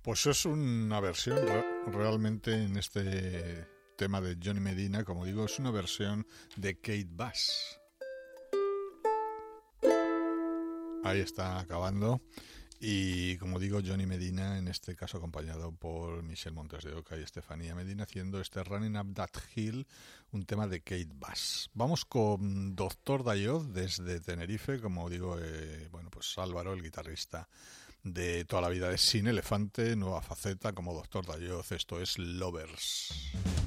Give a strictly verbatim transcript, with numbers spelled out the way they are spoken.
Pues es una versión re- realmente en este tema de Johnny Medina, como digo, es una versión de Kate Bass. Ahí está acabando. Y como digo, Johnny Medina, en este caso acompañado por Michelle Montes de Oca y Estefanía Medina, haciendo este Running Up That Hill, un tema de Kate Bass. Vamos con Doctor Dayoz desde Tenerife, como digo, eh, bueno, pues Álvaro, el guitarrista de toda la vida de Sin Elefante, nueva faceta como Doctor Dayoz, esto es Lovers.